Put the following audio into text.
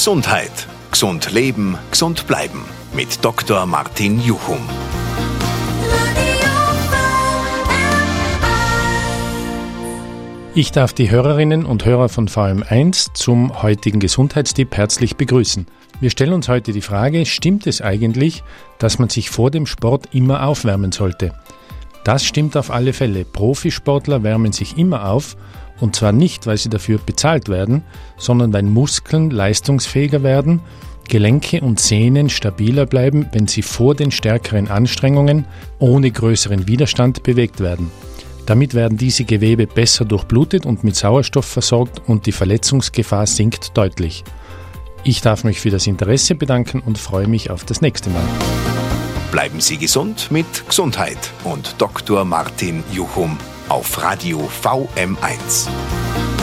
Gesundheit. Gesund leben, gesund bleiben. Mit Dr. Martin Juchum. Ich darf die Hörerinnen und Hörer von VM1 zum heutigen Gesundheitstipp herzlich begrüßen. Wir stellen uns heute die Frage, stimmt es eigentlich, dass man sich vor dem Sport immer aufwärmen sollte? Das stimmt auf alle Fälle. Profisportler wärmen sich immer auf, und zwar nicht, weil sie dafür bezahlt werden, sondern weil Muskeln leistungsfähiger werden, Gelenke und Sehnen stabiler bleiben, wenn sie vor den stärkeren Anstrengungen ohne größeren Widerstand bewegt werden. Damit werden diese Gewebe besser durchblutet und mit Sauerstoff versorgt und die Verletzungsgefahr sinkt deutlich. Ich darf mich für das Interesse bedanken und freue mich auf das nächste Mal. Bleiben Sie gesund mit Gesundheit und Dr. Martin Juchum auf Radio VM1.